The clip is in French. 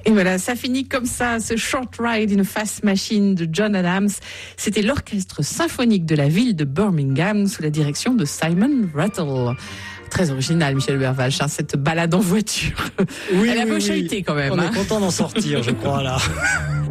Et voilà, ça finit comme ça, ce Short Ride in a Fast Machine de John Adams. C'était l'orchestre symphonique de la ville de Birmingham sous la direction de Simon Rattle. Très original, Michel Bervalch, cette balade en voiture. Oui, Elle a un peu chahuté quand même. On est content d'en sortir, je crois, là.